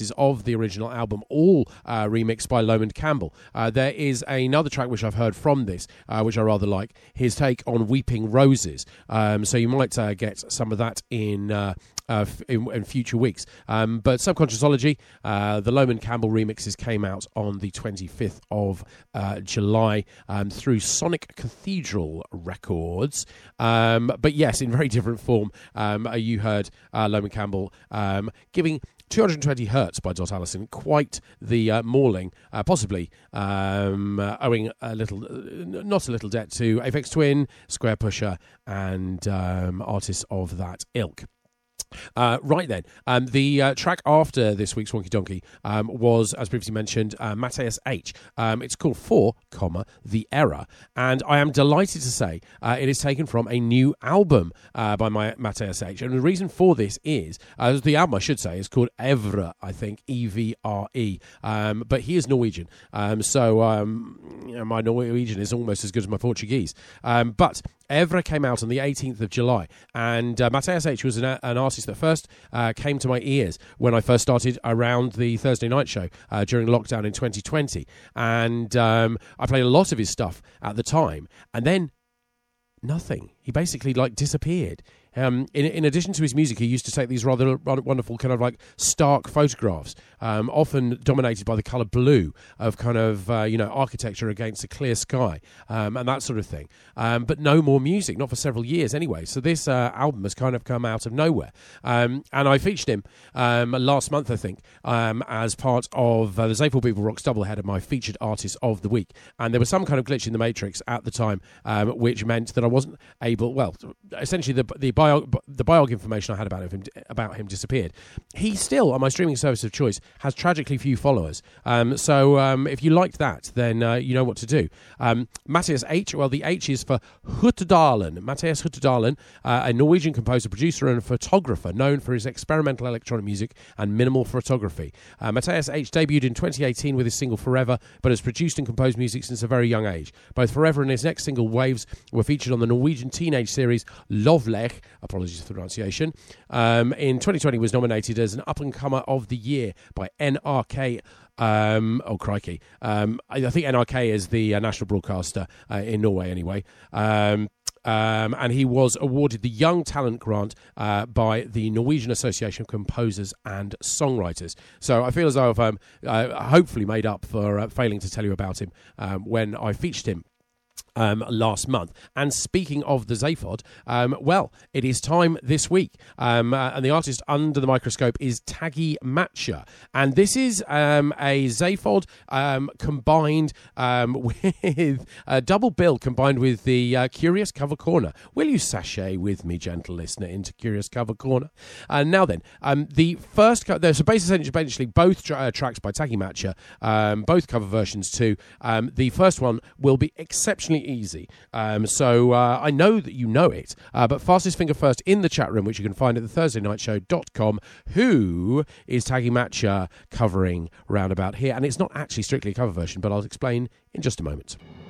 of the original album, all remixed by Loman Campbell. There is another track which I've heard from this, which I rather like, his take on Weeping Roses. So you might get some of that in future weeks. But Subconsciousology, the Loman Campbell remixes came out on the 25th of July through Sonic Cathedral Records. But yes, in very different form. You heard Loman Campbell giving 220 Hertz by Dot Allison, quite the mauling, possibly owing a little, not a little debt to Aphex Twin, Square Pusher, and artists of that ilk. Right then, the track after this week's Wonky Donkey was, as previously mentioned, Mateus H. It's called 4, The Error, and I am delighted to say it is taken from a new album by Mateus H. And the reason for this is, the album I should say is called Evre, I think, Evre, but he is Norwegian, so my Norwegian is almost as good as my Portuguese, but Evre came out on the 18th of July, and Mateus H. was an artist that first came to my ears when I first started around the Thursday night show during lockdown in 2020, and I played a lot of his stuff at the time, and then nothing. He basically disappeared. In addition to his music, he used to take these rather wonderful kind of stark photographs, often dominated by the colour blue of kind of, architecture against a clear sky, and that sort of thing. But no more music, not for several years anyway. So this album has kind of come out of nowhere. And I featured him last month, I think, as part of the Zaphod People Rocks doublehead of my featured artist of the week. And there was some kind of glitch in the matrix at the time, which meant that I wasn't able, essentially the biog information I had about him disappeared. He still, on my streaming service of choice, has tragically few followers. So if you liked that, then you know what to do. Mateus H. Well, the H is for Hutterdalen. Mateus Hutterdalen, a Norwegian composer, producer, and photographer known for his experimental electronic music and minimal photography. Mateus H. debuted in 2018 with his single Forever, but has produced and composed music since a very young age. Both Forever and his next single Waves were featured on the Norwegian teenage series Lovlech. Apologies for the pronunciation. In 2020 was nominated as an up-and-comer of the year by NRK. Crikey. I think NRK is the national broadcaster in Norway anyway. And he was awarded the Young Talent Grant by the Norwegian Association of Composers and Songwriters. So I feel as though I've hopefully made up for failing to tell you about him when I featured him last month. And speaking of the Zaphod, it is time this week, and the artist under the microscope is Taggy Matcha, and this is a Zaphod combined with a double bill combined with the Curious Cover Corner. Will you sashay with me, gentle listener, into Curious Cover Corner? Now then, the first so basically both tracks by Taggy Matcha, both cover versions too. The first one will be exceptionally easy, so I know that you know it, but fastest finger first in the chat room, which you can find at thethursdaynightshow.com. Who is Taggy Matcha covering round about here? And it's not actually strictly a cover version, but I'll explain in just a moment.